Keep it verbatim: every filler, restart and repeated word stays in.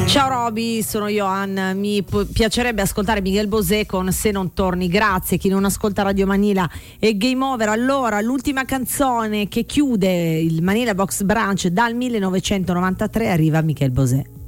Ciao Roby, sono Johan. Mi p- piacerebbe ascoltare Miguel Bosé con Se non torni. Grazie. Chi non ascolta Radio Manila e Game Over. Allora, l'ultima canzone che chiude il Manila Box Brunch dal millenovecentonovantatré arriva Miguel Bosé.